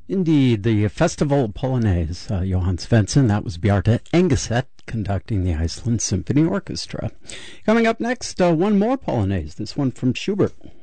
Indeed, the Festival Polonaise, Johann Svensson, that was Bjarte Engeset conducting the Iceland Symphony Orchestra. Coming up next, one more Polonaise, this one from Schubert.